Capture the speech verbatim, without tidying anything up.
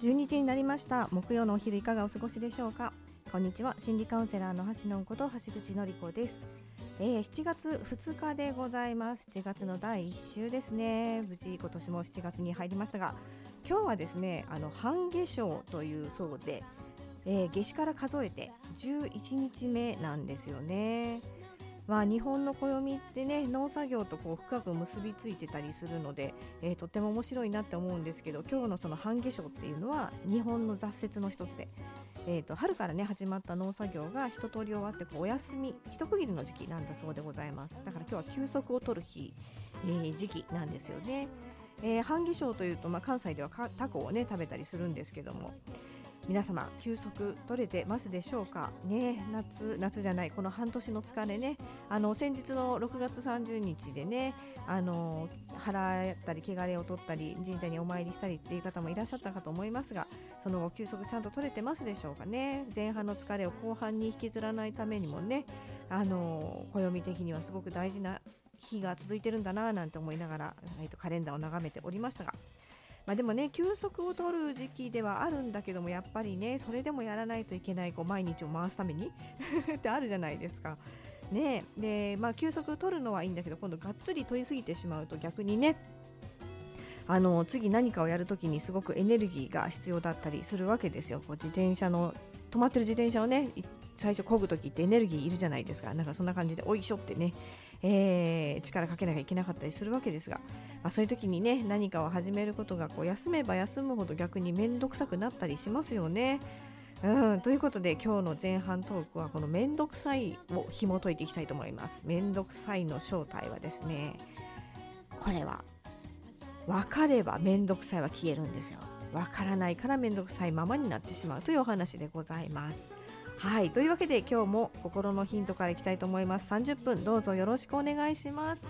じゅうににちになりました。木曜のお昼いかがお過ごしでしょうか。こんにちは。心理カウンセラーの橋野こと橋口のり子です。えー、しちがつふつかでございます。しちがつのだいいっ週ですね。無事今年もしちがつに入りましたが、今日はですね、あの半夏生というそうで、えー、夏至から数えてじゅういちにちめなんですよね。まあ、日本の暦ってね、農作業とこう深く結びついてたりするので、えー、とっても面白いなって思うんですけど、今日のその半夏生っていうのは日本の雑節の一つで、えー、と春からね始まった農作業が一通り終わってこうお休み一区切りの時期なんだそうでございます。だから今日は休息を取る日、えー、時期なんですよね。えー、半夏生というと、まあ、関西ではタコをね食べたりするんですけども、皆様休息取れてますでしょうかね。夏夏じゃないこの半年の疲れね、あの先日のろくがつさんじゅうにちでね、あの払ったり汚れを取ったり神社にお参りしたりっていう方もいらっしゃったかと思いますが、その後休息ちゃんと取れてますでしょうかね。前半の疲れを後半に引きずらないためにもね、あの暦的にはすごく大事な日が続いてるんだななんて思いながら、えっと、カレンダーを眺めておりましたが、まあ、でもね休息を取る時期ではあるんだけども、やっぱりねそれでもやらないといけないこう毎日を回すためにってあるじゃないですかね。で、まあ、休息取るのはいいんだけど、今度がっつり取りすぎてしまうと逆にね、あの次何かをやるときにすごくエネルギーが必要だったりするわけですよ。こう自転車の止まってる自転車をね最初漕ぐときってエネルギーいるじゃないですか。なんかそんな感じでおいしょってね、えー、力かけなきゃいけなかったりするわけですが、まあ、そういう時にね何かを始めることがこう休めば休むほど逆に面倒くさくなったりしますよね。うん、ということで今日の前半トークはこの面倒くさいを紐解いていきたいと思います。面倒くさいの正体はですね、これは分かれば面倒くさいは消えるんですよ。分からないから面倒くさいままになってしまうというお話でございます。はい、というわけで今日も心のヒントからいきたいと思います。さんじゅっぷんどうぞよろしくお願いします。